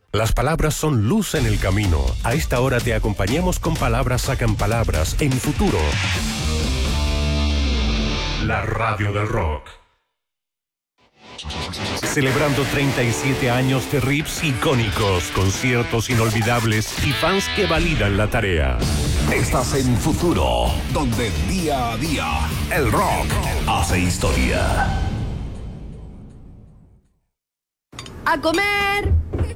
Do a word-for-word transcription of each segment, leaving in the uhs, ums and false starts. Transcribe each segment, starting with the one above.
Las palabras son luz en el camino. A esta hora te acompañamos con Palabras Sacan Palabras en Futuro. La radio del rock. Celebrando treinta y siete años de riffs icónicos, conciertos inolvidables y fans que validan la tarea. Estás en Futuro, donde día a día el rock hace historia. ¡A comer!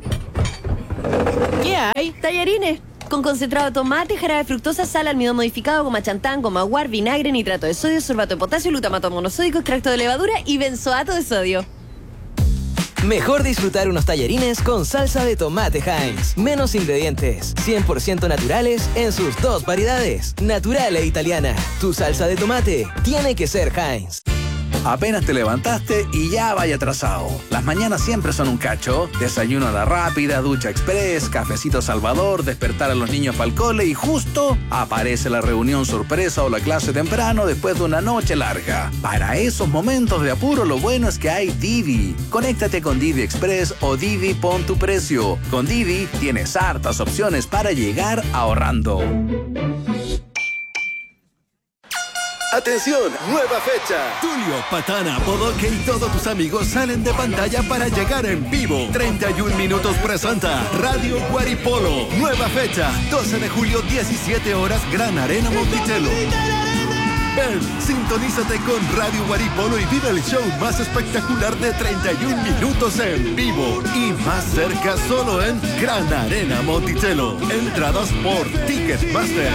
¿Qué hay? Tallarines con concentrado de tomate, jarabe de fructosa, sal, almidón modificado, goma chantán, goma guar, vinagre, nitrato de sodio, sorbato de potasio, glutamato monosódico, extracto de levadura y benzoato de sodio. Mejor disfrutar unos tallarines con salsa de tomate Heinz. Menos ingredientes, cien por ciento naturales en sus dos variedades, natural e italiana. Tu salsa de tomate tiene que ser Heinz. Apenas te levantaste y ya vaya atrasado. Las mañanas siempre son un cacho. Desayuno a la rápida, ducha express, cafecito Salvador, despertar a los niños para el cole y justo aparece la reunión sorpresa o la clase temprano después de una noche larga. Para esos momentos de apuro lo bueno es que hay Didi. Conéctate con Didi Express o Didi Pon tu Precio. Con Didi tienes hartas opciones para llegar ahorrando. ¡Atención! ¡Nueva fecha! Tulio, Patana, Bodoque y todos tus amigos salen de pantalla para llegar en vivo. treinta y un minutos presenta Radio Guaripolo. Nueva fecha, doce de julio, diecisiete horas, Gran Arena Monticello. Ven, sintonízate con Radio Guaripolo y vive el show más espectacular de treinta y un minutos en vivo. Y más cerca solo en Gran Arena Monticello. Entradas por Ticketmaster.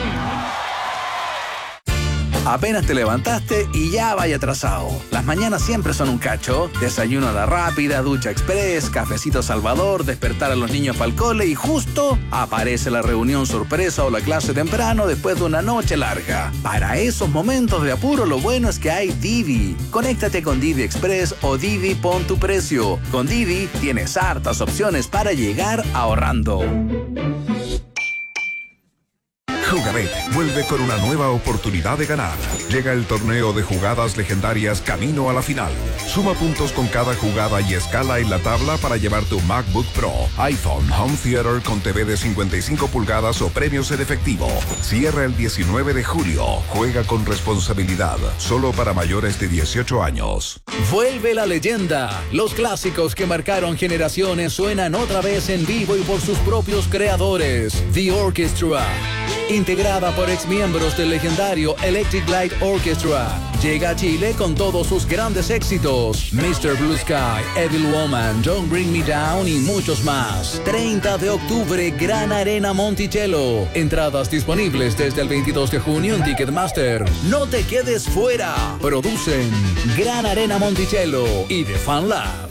Apenas te levantaste y ya vaya atrasado. Las mañanas siempre son un cacho. Desayuno a la rápida, ducha express, cafecito Salvador, despertar a los niños para el cole y justo aparece la reunión sorpresa o la clase temprano después de una noche larga. Para esos momentos de apuro lo bueno es que hay Didi. Conéctate con Didi Express o Didi Pon tu Precio. Con Didi tienes hartas opciones para llegar ahorrando. Jugabet vuelve con una nueva oportunidad de ganar. Llega el torneo de jugadas legendarias camino a la final. Suma puntos con cada jugada y escala en la tabla para llevar tu MacBook Pro, iPhone, Home Theater con T V de cincuenta y cinco pulgadas o premios en efectivo. Cierra el diecinueve de julio. Juega con responsabilidad. Solo para mayores de dieciocho años. Vuelve la leyenda. Los clásicos que marcaron generaciones suenan otra vez en vivo y por sus propios creadores. The Orchestra. Integrada por exmiembros del legendario Electric Light Orchestra, llega a Chile con todos sus grandes éxitos: mister Blue Sky, Evil Woman, Don't Bring Me Down y muchos más. treinta de octubre, Gran Arena Monticello. Entradas disponibles desde el veintidós de junio en Ticketmaster. No te quedes fuera. Producen Gran Arena Monticello y The Fan Lab.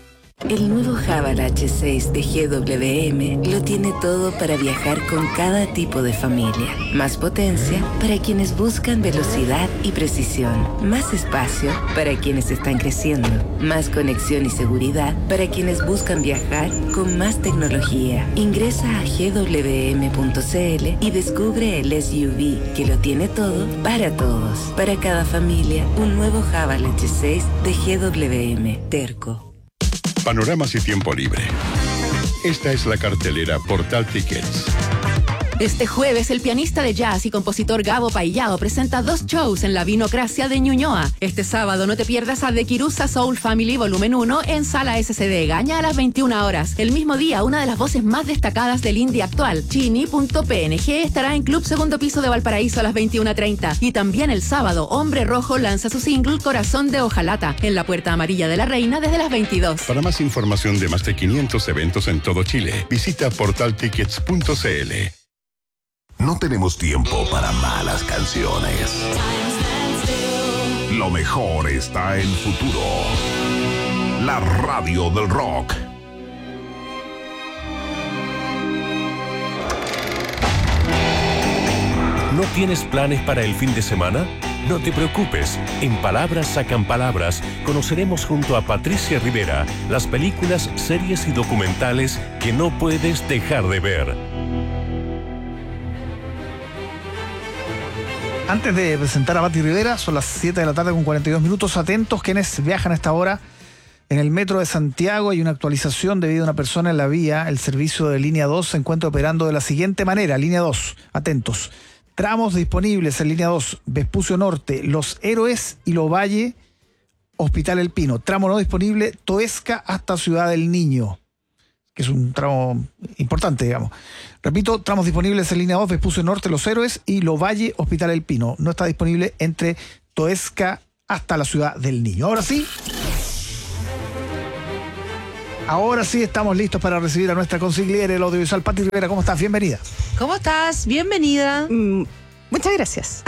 El nuevo Haval H seis de G W M lo tiene todo para viajar con cada tipo de familia. Más potencia para quienes buscan velocidad y precisión. Más espacio para quienes están creciendo. Más conexión y seguridad para quienes buscan viajar con más tecnología. Ingresa a G W M punto C L y descubre el S U V que lo tiene todo para todos. Para cada familia, un nuevo Haval H seis de G W M. Terco. Panoramas y tiempo libre. Esta es la cartelera Portal Tickets. Este jueves, el pianista de jazz y compositor Gabo Paillao presenta dos shows en la Vinocracia de Ñuñoa. Este sábado no te pierdas a The Kirusa Soul Family Volumen uno en Sala S C D Gaña a las veintiuna horas. El mismo día, una de las voces más destacadas del indie actual, Chini punto P N G, estará en Club Segundo Piso de Valparaíso a las veintiuna treinta. Y también el sábado, Hombre Rojo lanza su single Corazón de Ojalata en la Puerta Amarilla de la Reina desde las veintidós. Para más información de más de quinientos eventos en todo Chile, visita portal tickets punto c l. No tenemos tiempo para malas canciones. Lo mejor está en Futuro. La radio del rock. ¿No tienes planes para el fin de semana? No te preocupes. En Palabras Sacan Palabras conoceremos junto a Patricia Rivera las películas, series y documentales que no puedes dejar de ver. Antes de presentar a Pati Rivera, son las siete de la tarde con cuarenta y dos minutos. Atentos quienes viajan a esta hora En el metro de Santiago hay una actualización debido a una persona en la vía. El servicio de línea dos se encuentra operando de la siguiente manera. Línea dos, atentos. Tramos disponibles en línea dos, Vespucio Norte, Los Héroes y Lovalle, Hospital El Pino. Tramo no disponible, Toesca hasta Ciudad del Niño, que es un tramo importante, digamos. Repito, tramos disponibles en línea dos, Vespucio Norte, Los Héroes y Lovalle, Hospital El Pino. No está disponible entre Toesca hasta la Ciudad del Niño. Ahora sí... Ahora sí estamos listos para recibir a nuestra consigliere del audiovisual, Pati Rivera. ¿Cómo estás? Bienvenida. ¿Cómo estás? Bienvenida. Mm, muchas gracias.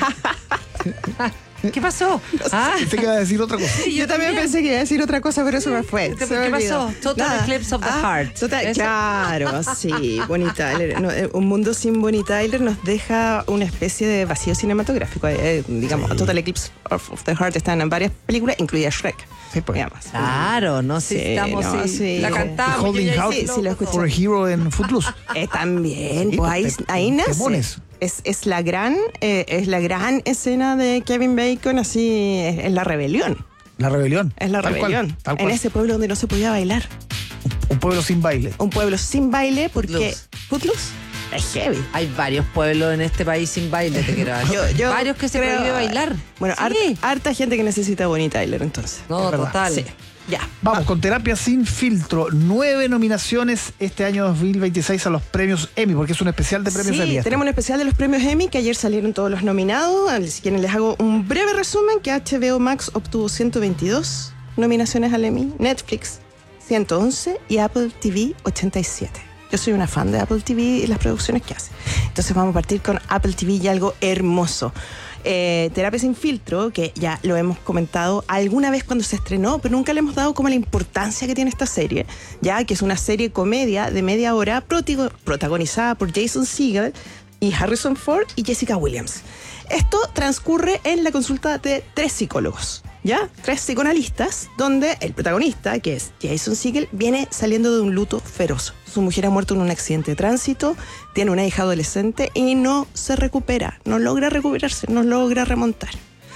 ¿Qué pasó? Ah. Pensé que iba a decir otra cosa. Sí, yo, yo también, también pensé que iba a decir otra cosa, pero eso me fue. ¿Qué, se ¿qué me pasó? Total Nada. Eclipse of the ah, Heart. Total, claro, sí. Bonnie Tyler. No, un mundo sin Bonnie Tyler nos deja una especie de vacío cinematográfico. Eh, digamos, sí. Total Eclipse of, of the Heart está en varias películas, incluida Shrek. Sí, pues. Digamos. Claro, no sé, sí, estamos no, sí. sí. La cantamos. Holding Out sí, sí, lo for a Hero en Footloose. Eh, también, sí, pues ahí, te, ahí nace. Temones. Es, es la gran eh, es la gran escena de Kevin Bacon, así es, es la rebelión. La rebelión. Es la tal rebelión. Cual, tal en cual. ese pueblo donde no se podía bailar. Un, un pueblo sin baile. Un pueblo sin baile porque Footloose es heavy. Hay varios pueblos en este país sin baile, te quiero decir. yo, yo varios que se creo, prohíbe bailar. Bueno, sí. harta, harta gente que necesita Bonnie Tyler, entonces. No, total. Sí. Ya. Vamos, con Terapia Sin Filtro. Nueve nominaciones este año dos mil veintiséis a los premios Emmy, porque es un especial de premios sí, Emmy. Sí, tenemos un especial de los premios Emmy, que ayer salieron todos los nominados. Si quieren les hago un breve resumen, que H B O Max obtuvo ciento veintidós nominaciones al Emmy, Netflix ciento once y Apple T V ochenta y siete. Yo soy una fan de Apple T V y las producciones que hace. Entonces vamos a partir con Apple T V y algo hermoso. Eh, Terapia Sin Filtro, que ya lo hemos comentado alguna vez cuando se estrenó, pero nunca le hemos dado como la importancia que tiene esta serie, ya que es una serie comedia de media hora protigo, protagonizada por Jason Segel y Harrison Ford y Jessica Williams. Esto transcurre en la consulta de tres psicólogos, ¿ya? Tres psicoanalistas, donde el protagonista, que es Jason Segel, viene saliendo de un luto feroz. Su mujer ha muerto en un accidente de tránsito, tiene una hija adolescente y no se recupera, no logra recuperarse, no logra remontar.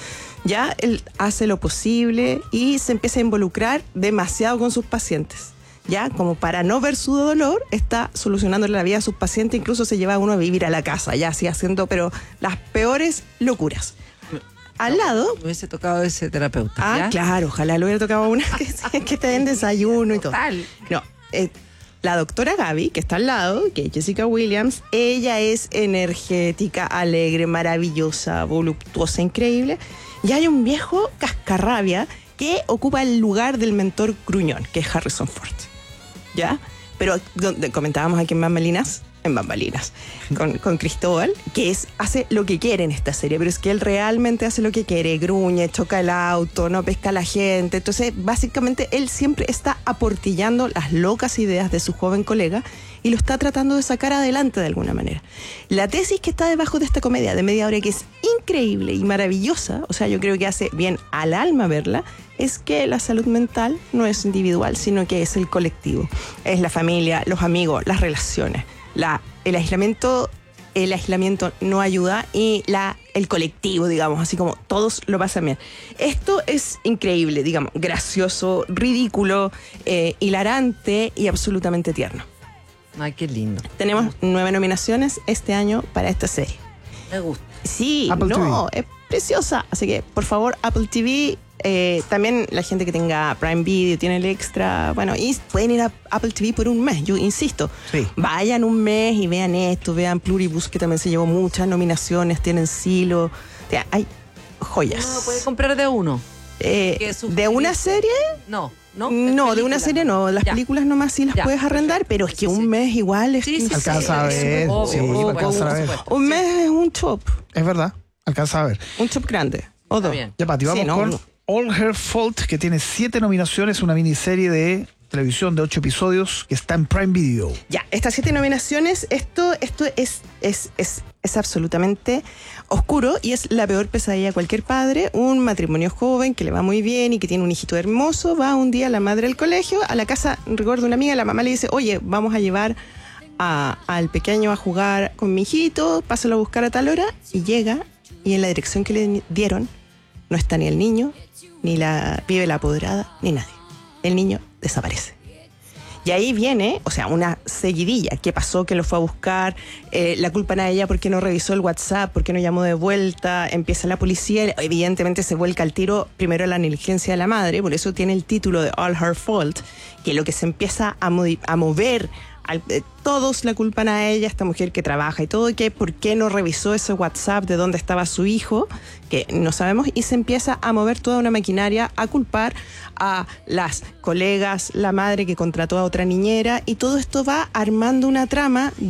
Ya él hace lo posible y se empieza a involucrar demasiado con sus pacientes. Ya, como para no ver su dolor, está solucionándole la vida a sus pacientes, incluso se lleva a uno a vivir a la casa, ya así haciendo, pero las peores locuras. Al lado... Me hubiese tocado ese terapeuta. Ah, ¿ya? claro, ojalá lo hubiera tocado a una que, que te den desayuno y todo. Total. No, eh, la doctora Gaby, que está al lado, que es Jessica Williams, ella es energética, alegre, maravillosa, voluptuosa, increíble. Y hay un viejo cascarrabia que ocupa el lugar del mentor gruñón, que es Harrison Ford. ¿Ya? Pero donde comentábamos aquí en Bambalinas, en Bambalinas, con, con Cristóbal, que es, hace lo que quiere en esta serie, pero es que él realmente hace lo que quiere, gruñe, choca el auto, no pesca a la gente. Entonces, básicamente, él siempre está aportillando las locas ideas de su joven colega y lo está tratando de sacar adelante de alguna manera. La tesis que está debajo de esta comedia de media hora, que es increíble y maravillosa, o sea, yo creo que hace bien al alma verla, es que la salud mental no es individual, sino que es el colectivo. Es la familia, los amigos, las relaciones. La, el aislamiento el aislamiento no ayuda y la, el colectivo, digamos, así como todos lo pasan bien. Esto es increíble, digamos, gracioso, ridículo, eh, hilarante y absolutamente tierno. Ay, qué lindo. Tenemos nueve nominaciones este año para esta serie. Me gusta. Sí, Apple no, T V. es preciosa. Así que, por favor, Apple T V. Eh, también la gente que tenga Prime Video tiene el extra. Bueno, y pueden ir a Apple T V por un mes, yo insisto. Sí. Vayan un mes y vean esto, vean Pluribus, que también se llevó muchas nominaciones, tienen Silo. O sea, hay joyas. Uno puede comprar de uno. Eh, ¿De una serie? No, no. No, de una serie no. Las ya. películas nomás sí las Ya, puedes arrendar, pero es que un mes igual es... Sí, sí, Alcanza a ver, Obvio, sí, obvio, alcanza a ver. Un mes es un chop. Es verdad, alcanza a ver. Un chop grande. O dos. bien. Ya, Pati, vamos Sí, no, con no. All Her Fault, que tiene siete nominaciones, una miniserie de televisión de ocho episodios que está en Prime Video. Ya, estas siete nominaciones, esto, esto es, es, es, es absolutamente oscuro y es la peor pesadilla de cualquier padre. Un matrimonio joven que le va muy bien y que tiene un hijito hermoso, va un día la madre al colegio, a la casa, recuerdo una amiga, la mamá le dice, oye, vamos a llevar a, al pequeño a jugar con mi hijito, pásalo a buscar a tal hora, y llega, y en la dirección que le dieron no está ni el niño, ni la pibe la apoderada, ni nadie. el niño desaparece. Y ahí viene, o sea, una seguidilla. ¿Qué pasó? ¿Qué lo fue a buscar? Eh, la culpan a ella porque no revisó el WhatsApp, porque no llamó de vuelta. Empieza la policía, evidentemente se vuelca al tiro primero la negligencia de la madre, por eso tiene el título de All Her Fault, que lo que se empieza a, mo- a mover, al, eh, todos la culpan a ella, esta mujer que trabaja y todo, que por qué no revisó ese WhatsApp de dónde estaba su hijo, que no sabemos, y se empieza a mover toda una maquinaria a culpar a las colegas, la madre que contrató a otra niñera, y todo esto va armando una trama